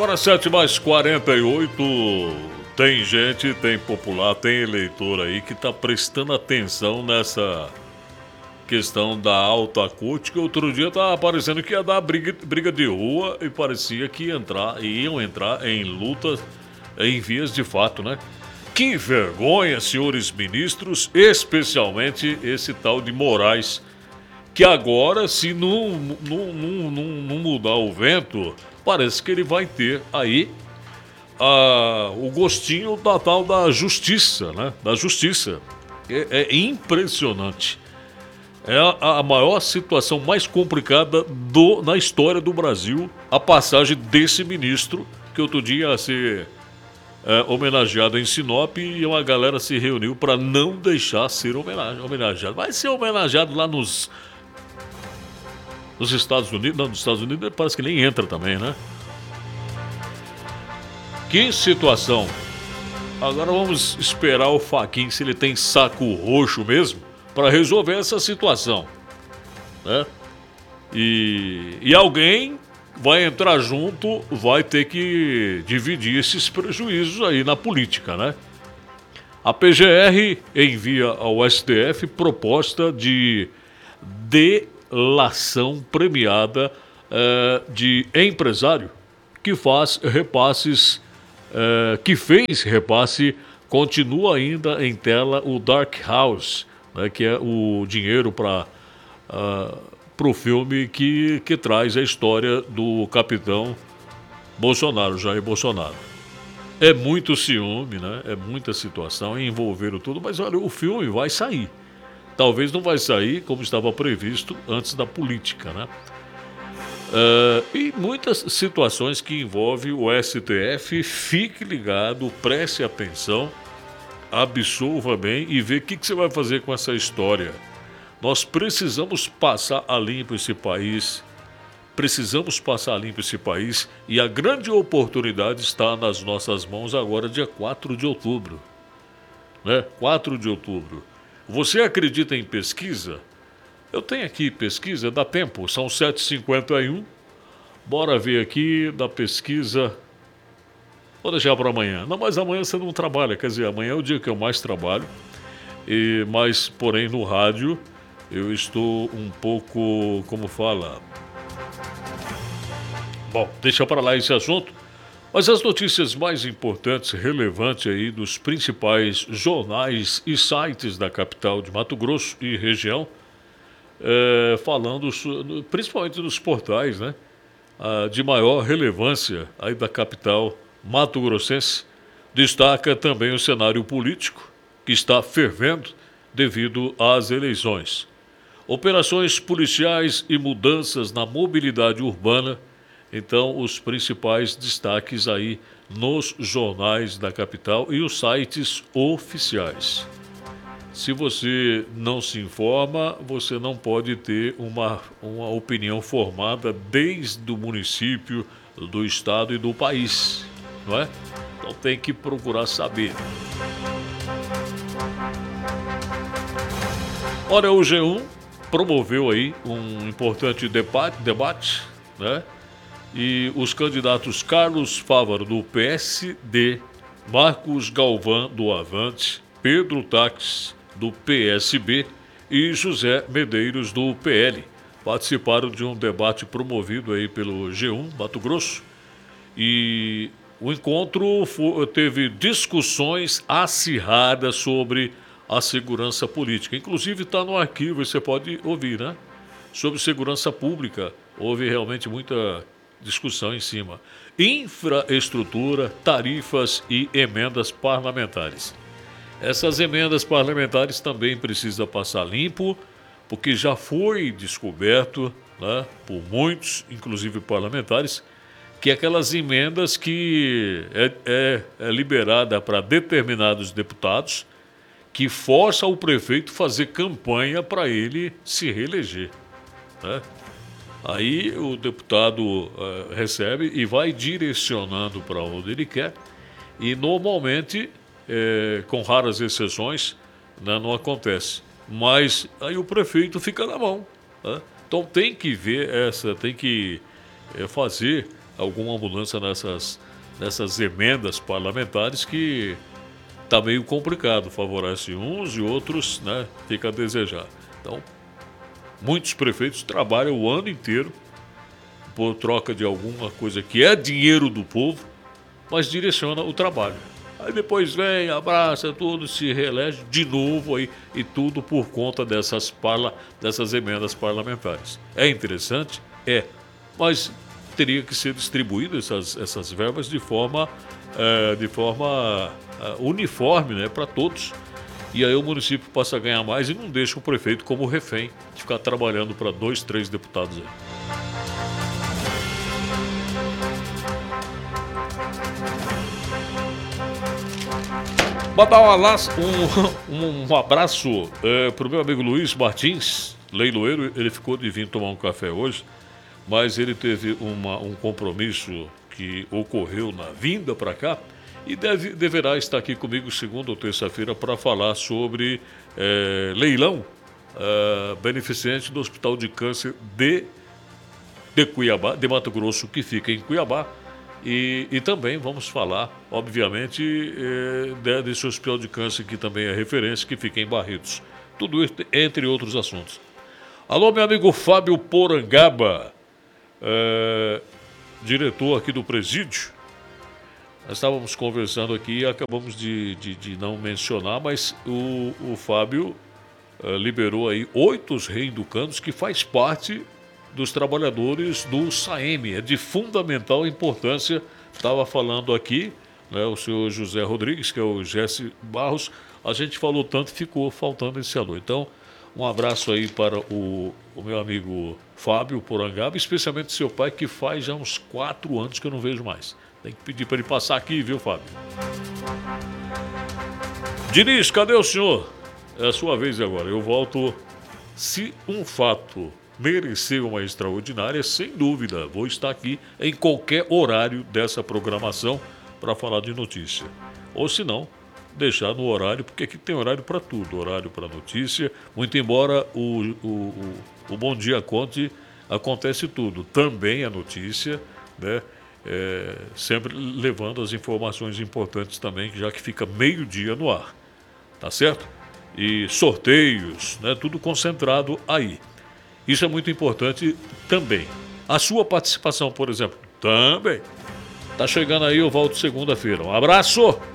Agora 7h48, tem gente, tem popular, tem eleitor aí que tá prestando atenção nessa questão da alta corte, que outro dia tava aparecendo que ia dar briga de rua e parecia que iam entrar em luta em vias de fato, né? Que vergonha, senhores ministros, especialmente esse tal de Moraes, que agora, se não mudar o vento, parece que ele vai ter aí o gostinho da tal da justiça, né? Da justiça. É impressionante. É a maior situação mais complicada na história do Brasil, a passagem desse ministro, que outro dia ia ser homenageado em Sinop e uma galera se reuniu para não deixar ser homenageado. Vai ser homenageado lá nos Estados Unidos. Não, nos Estados Unidos parece que nem entra também, né? Que situação. Agora vamos esperar o Fachin, se ele tem saco roxo mesmo, para resolver essa situação, né? E alguém vai entrar junto, vai ter que dividir esses prejuízos aí na política, né? A PGR envia ao STF proposta de delação premiada de empresário que faz repasses, que fez repasse, continua ainda em tela o Dark House, né, que é o dinheiro para o filme que traz a história do capitão Bolsonaro, Jair Bolsonaro. É muito ciúme, né? É muita situação, envolveram tudo, mas olha, o filme vai sair. Talvez não vai sair como estava previsto antes da política, né? E muitas situações que envolvem o STF, fique ligado, preste atenção, absolva bem e vê o que você vai fazer com essa história. Nós precisamos passar a limpo esse país. Precisamos passar a limpo esse país e a grande oportunidade está nas nossas mãos agora, dia 4 de outubro. Né? 4 de outubro. Você acredita em pesquisa? Eu tenho aqui pesquisa, dá tempo, são 7h51. Bora ver aqui da pesquisa. Vou deixar para amanhã. Não, mas amanhã você não trabalha, quer dizer, amanhã é o dia que eu mais trabalho. Mas, porém, no rádio eu estou um pouco, como fala... Bom, deixa para lá esse assunto. Mas as notícias mais importantes, relevantes aí dos principais jornais e sites da capital de Mato Grosso e região, falando principalmente dos portais, né, de maior relevância aí da capital mato-grossense, destaca também o cenário político, que está fervendo devido às eleições. Operações policiais e mudanças na mobilidade urbana. Então, os principais destaques aí nos jornais da capital e os sites oficiais. Se você não se informa, você não pode ter uma opinião formada desde o município, do estado e do país, não é? Então tem que procurar saber. Olha, o G1 promoveu aí um importante debate, né? E os candidatos Carlos Fávaro, do PSD, Marcos Galvão, do Avante, Pedro Taques, do PSB e José Medeiros, do PL, participaram de um debate promovido aí pelo G1 Mato Grosso. E o encontro teve discussões acirradas sobre a segurança política. Inclusive está no arquivo e você pode ouvir, né? Sobre segurança pública, houve realmente muita discussão em cima. Infraestrutura, tarifas e emendas parlamentares. Essas emendas parlamentares também precisam passar limpo, porque já foi descoberto, né, por muitos, inclusive parlamentares, que aquelas emendas que é liberada para determinados deputados, que força o prefeito a fazer campanha para ele se reeleger, né? Aí o deputado recebe e vai direcionando para onde ele quer. E normalmente, com raras exceções, né, não acontece. Mas aí o prefeito fica na mão, né? Então tem que ver tem que fazer alguma mudança nessas emendas parlamentares que está meio complicado, favorece uns e outros, né, fica a desejar. Então, muitos prefeitos trabalham o ano inteiro por troca de alguma coisa que é dinheiro do povo, mas direciona o trabalho. Aí depois vem, abraça tudo, se reelege de novo aí, e tudo por conta dessas emendas parlamentares. É interessante? É, mas teria que ser distribuídas essas verbas de forma uniforme, né, para todos. E aí o município passa a ganhar mais e não deixa o prefeito como refém de ficar trabalhando para 2, 3 deputados aí. Mandar um abraço para o meu amigo Luiz Martins, leiloeiro. Ele ficou de vir tomar um café hoje, mas ele teve um compromisso que ocorreu na vinda para cá e deverá estar aqui comigo segunda ou terça-feira para falar sobre leilão beneficente do Hospital de Câncer de Cuiabá, de Mato Grosso, que fica em Cuiabá. E também vamos falar, obviamente, desse hospital de câncer que também é referência, que fica em Barretos. Tudo isso, entre outros assuntos. Alô, meu amigo Fábio Porangaba, diretor aqui do presídio. Nós estávamos conversando aqui e acabamos de não mencionar, mas o Fábio liberou aí 8 reeducandos que faz parte dos trabalhadores do SAEME, é de fundamental importância. Estava falando aqui, né, o senhor José Rodrigues, que é o Jesse Barros, a gente falou tanto, ficou faltando esse alô. Então, um abraço aí para o meu amigo Fábio Porangaba, especialmente seu pai, que faz já uns 4 anos que eu não vejo mais. Tem que pedir para ele passar aqui, viu, Fábio? Diniz, cadê o senhor? É a sua vez agora. Eu volto. Se um fato mereceu uma extraordinária, sem dúvida, vou estar aqui em qualquer horário dessa programação para falar de notícia. Ou se não, deixar no horário, porque aqui tem horário para tudo, horário para notícia, muito embora o Bom Dia Conte acontece tudo, também a notícia, né? Sempre levando as informações importantes também, já que fica meio-dia no ar, tá certo? E sorteios, né? Tudo concentrado aí. Isso é muito importante também. A sua participação, por exemplo, também. Tá chegando aí, eu volto segunda-feira. Um abraço!